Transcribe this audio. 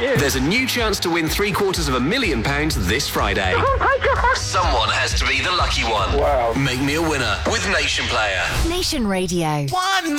you. There's a new chance to win £750,000 this Friday. Oh my God. Someone has to be the lucky one. Wow. Make me a winner with Nation Player. Nation Radio. One more.